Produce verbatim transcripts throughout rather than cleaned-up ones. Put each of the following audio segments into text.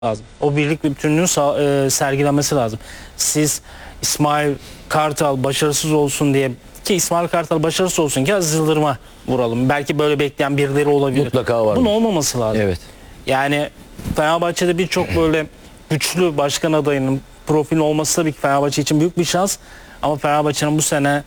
lazım. O birlik ve bütünlüğün e, sergilenmesi lazım. Siz İsmail Kartal başarısız olsun diye, ki İsmail Kartal başarısız olsun ki Aziz Yıldırım'a vuralım. Belki böyle bekleyen birileri olabilir. Mutlaka var. Bunun olmaması lazım. Evet. Yani Fenerbahçe'de birçok böyle güçlü başkan adayının profilin olması tabii ki Fenerbahçe için büyük bir şans. Ama Fenerbahçe'nin bu sene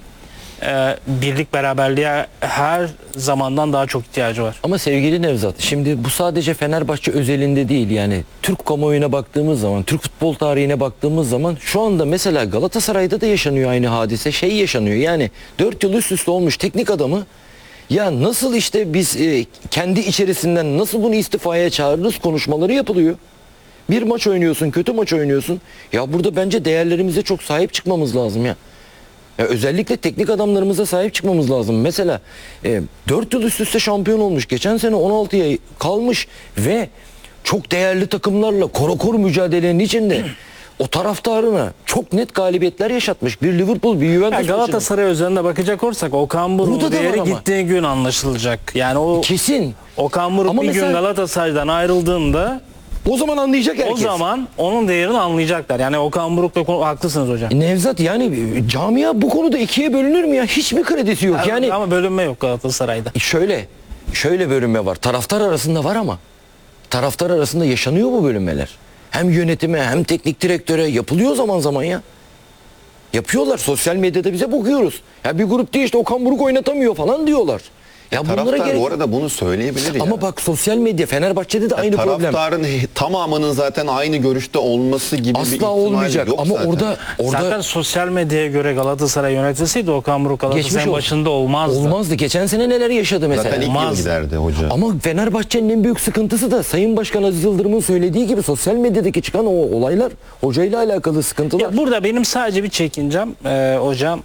e, birlik beraberliğe her zamandan daha çok ihtiyacı var. Ama sevgili Nevzat, şimdi bu sadece Fenerbahçe özelinde değil, yani Türk kamuoyuna baktığımız zaman, Türk futbol tarihine baktığımız zaman şu anda mesela Galatasaray'da da yaşanıyor aynı hadise. Şey yaşanıyor, yani dört yıl üst üste olmuş teknik adamı, ya nasıl işte biz e, kendi içerisinden nasıl bunu istifaya çağırırız konuşmaları yapılıyor. Bir maç oynuyorsun, kötü maç oynuyorsun. Ya burada bence değerlerimize çok sahip çıkmamız lazım ya. Ya özellikle teknik adamlarımıza sahip çıkmamız lazım. Mesela e, dört yıl üst üste şampiyon olmuş. Geçen sene on altıya kalmış ve çok değerli takımlarla korokor mücadelenin içinde o taraftarına çok net galibiyetler yaşatmış. Bir Liverpool, bir Juventus. Yani Galatasaray özelinde bakacak olursak Okan Buruk'un değeri gittiği gün anlaşılacak. Yani o kesin. Okan Buruk Ama bir mesela, gün Galatasaray'dan ayrıldığında o zaman anlayacak herkes. O zaman onun değerini anlayacaklar. Yani Okan Buruk'la haklısınız hocam. Nevzat, yani camia bu konuda ikiye bölünür mü ya? Hiçbir kredisi yok. Yani, yani ama bölünme yok Galatasaray'da. Şöyle, şöyle bölünme var. Taraftar arasında var ama. Taraftar arasında yaşanıyor bu bölünmeler. Hem yönetime hem teknik direktöre yapılıyor zaman zaman ya. Yapıyorlar. Sosyal medyada bize bakıyoruz. Ya bir grup diye işte Okan Buruk oynatamıyor falan diyorlar. Ya taraftar gerek... bu arada bunu söyleyebilir ya. Ama bak sosyal medya, Fenerbahçe'de de ya aynı problem. Taraftarın tamamının zaten aynı görüşte olması gibi asla bir ihtimal olmayacak. yok Ama zaten. orada orada zaten sosyal medyaya göre Galatasaray yönetilseydi Okan Buruk Galatasaray'ın başında olmazdı. Olmazdı. Geçen sene neler yaşadı mesela. Zaten ilk Olmaz. yıl giderdi hoca. Ama Fenerbahçe'nin en büyük sıkıntısı da Sayın Başkan Aziz Yıldırım'ın söylediği gibi sosyal medyadaki çıkan o olaylar, hocayla alakalı sıkıntılar. Ya burada benim sadece bir çekincem e, hocam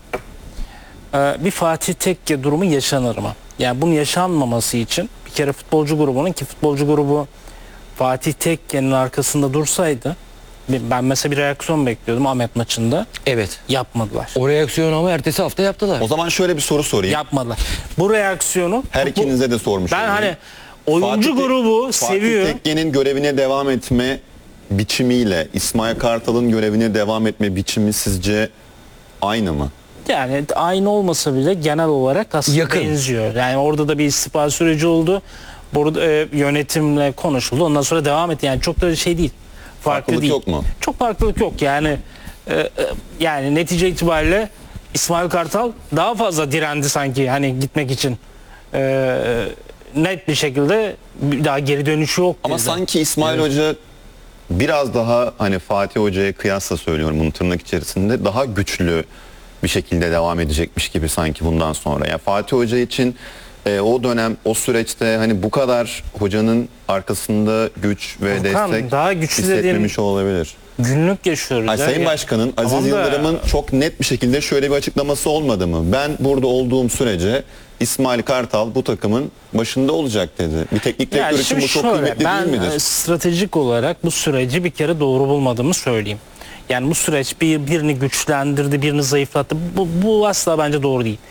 e, bir Fatih Tekke durumu yaşanır mı? Yani bunun yaşanmaması için bir kere futbolcu grubunun, ki futbolcu grubu Fatih Tekke'nin arkasında dursaydı, ben mesela bir reaksiyon bekliyordum Ahmet maçında. Evet. Yapmadılar. O reaksiyonu ama ertesi hafta yaptılar. O zaman şöyle bir soru sorayım. Yapmadılar. Bu reaksiyonu Her bu, ikinize de sormuş. Ben olayım. hani oyuncu Fatih, grubu seviyor. Fatih Tekke'nin görevine devam etme biçimiyle İsmail Kartal'ın görevine devam etme biçimi sizce aynı mı? Yani aynı olmasa bile genel olarak aslında yakın, benziyor. Yani orada da bir istifa süreci oldu. Burada e, yönetimle konuşuldu. Ondan sonra devam etti. Yani çok da şey değil. Farklı Farklılık değil. yok mu? Çok farklılık yok. Yani e, e, yani netice itibariyle İsmail Kartal daha fazla direndi sanki hani gitmek için. E, net bir şekilde bir daha geri dönüşü yok. Ama dedi. sanki İsmail evet. Hoca biraz daha, hani Fatih Hoca'ya kıyasla söylüyorum bunu tırnak içerisinde, daha güçlü bir şekilde devam edecekmiş gibi sanki bundan sonra. Yani Fatih Hoca için e, o dönem, o süreçte hani bu kadar hocanın arkasında güç ve Okan, destek daha güçlü hissetmemiş dediğin olabilir. Günlük yaşıyoruz. Ay, ya. Sayın Başkan'ın, Aziz Tamam da- Yıldırım'ın çok net bir şekilde şöyle bir açıklaması olmadı mı? Ben burada olduğum sürece İsmail Kartal bu takımın başında olacak dedi. Bir teknik direktör Yani için şimdi bu çok şöyle, kıymetli ben değil midir? e, stratejik olarak bu süreci bir kere doğru bulmadığımı söyleyeyim. Yani bu süreç bir birini güçlendirdi, birini zayıflattı. Bu, bu asla bence doğru değil.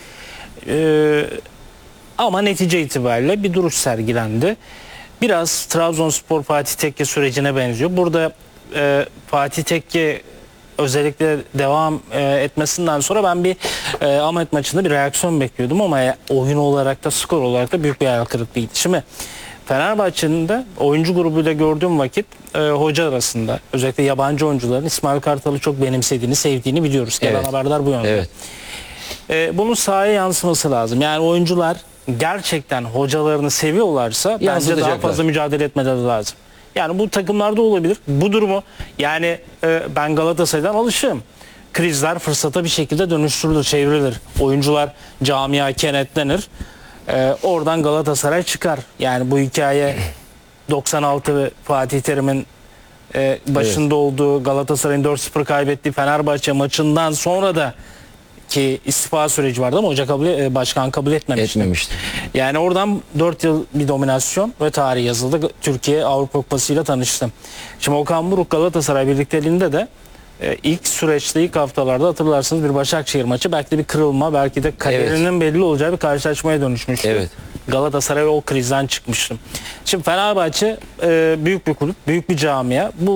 Ee, ama netice itibariyle bir duruş sergilendi. Biraz Trabzonspor Fatih Tekke sürecine benziyor. Burada e, Fatih Tekke özellikle devam e, etmesinden sonra ben bir e, Ahmet maçında bir reaksiyon bekliyordum ama e, oyun olarak da skor olarak da büyük bir hayal kırıklığıydı. Şimdi Fenerbahçe'nin de oyuncu grubuyla gördüğüm vakit e, hoca arasında özellikle yabancı oyuncuların İsmail Kartal'ı çok benimsediğini, sevdiğini biliyoruz. Gelen Evet. haberler bu yönde. Evet. E, bunun sahaya yansıması lazım. Yani oyuncular gerçekten hocalarını seviyorlarsa bence daha fazla mücadele etmeleri lazım. Yani bu takımlarda olabilir. Bu durumu yani e, ben Galatasaray'dan alışığım. Krizler fırsata bir şekilde dönüştürülür, çevrilir. Oyuncular camia kenetlenir. E, oradan Galatasaray çıkar. Yani bu hikaye doksan altı Fatih Terim'in e, başında evet. olduğu Galatasaray'ın dört sıfır kaybettiği Fenerbahçe maçından sonra da ki istifa süreci vardı ama hoca kabul, e, başkan kabul etmemişti. Etmemişti. Yani oradan dört yıl bir dominasyon ve tarih yazıldı. Türkiye Avrupa Kupası ile tanıştı. Şimdi Okan Buruk Galatasaray birlikteliğinde de e, ilk süreçte, ilk haftalarda hatırlarsınız bir Başakşehir maçı belki de bir kırılma, belki de kaderinin evet. belli olacağı bir karşılaşmaya dönüşmüştü. Evet. Galatasaray o krizden çıkmıştı. Şimdi Fenerbahçe e, büyük bir kulüp, büyük bir camia. Bu